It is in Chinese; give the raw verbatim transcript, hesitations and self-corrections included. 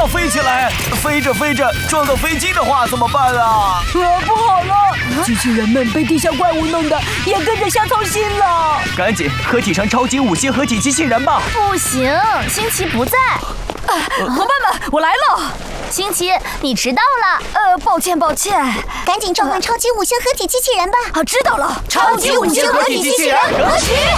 要飞起来，飞着飞着撞到飞机的话怎么办啊？ 呃，不好了，机器人们被地下怪物弄得也跟着瞎操心了。 赶紧合体成超级五星合体机器人吧！ 不行，星奇不在。 啊，伙伴们，我来了。 星奇，你迟到了。 呃，抱歉抱歉。 赶紧召唤超级五星合体机器人吧！ 啊，知道了， 超级五星合体机器人合体。